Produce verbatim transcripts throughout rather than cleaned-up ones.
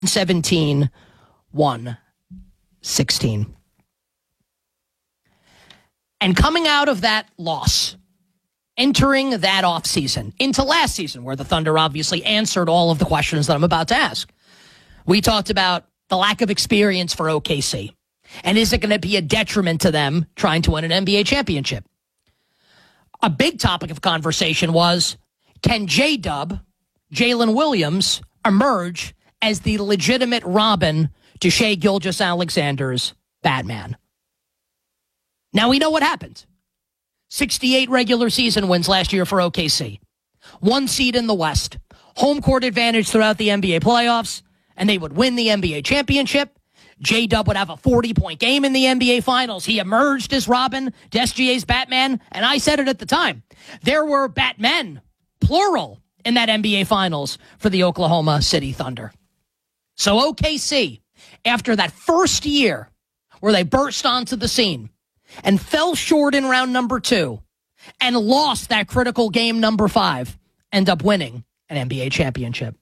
seventeen, one sixteen. And coming out of that loss, entering that offseason, into last season, where the Thunder obviously answered all of the questions that I'm about to ask, we talked about the lack of experience for O K C. And is it going to be a detriment to them trying to win an N B A championship? A big topic of conversation was, can J-Dub, Jalen Williams, emerge as the legitimate Robin to Shai Gilgeous-Alexander's Batman? Now we know what happened. sixty-eight regular season wins last year for O K C. One seed in the West. Home court advantage throughout the N B A playoffs. And they would win the N B A championship. J-Dub would have a forty-point game in the N B A Finals. He emerged as Robin, S G A's Batman. And I said it at the time. There were Batmen, plural, in that N B A Finals for the Oklahoma City Thunder. So O K C, after that first year where they burst onto the scene and fell short in round number two and lost that critical game number five, end up winning an N B A championship.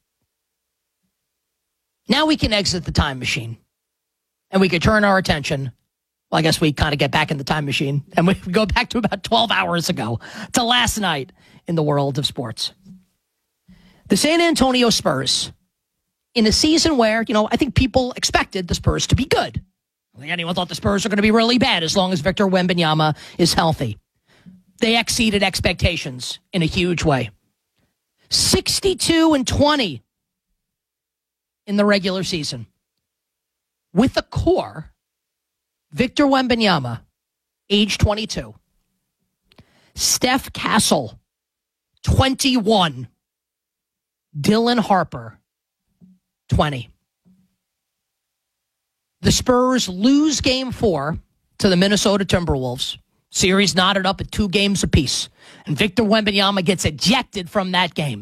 Now we can exit the time machine and we could turn our attention. Well, I guess we kind of get back in the time machine and we go back to about twelve hours ago, to last night in the world of sports. The San Antonio Spurs, in a season where, you know, I think people expected the Spurs to be good. I don't think anyone thought the Spurs were going to be really bad as long as Victor Wembanyama is healthy. They exceeded expectations in a huge way. sixty-two and twenty in the regular season. With the core, Victor Wembanyama, age twenty-two. Steph Castle, twenty-one. Dylan Harper, twenty. The Spurs lose game four to the Minnesota Timberwolves. Series knotted up at two games apiece. And Victor Wembanyama gets ejected from that game.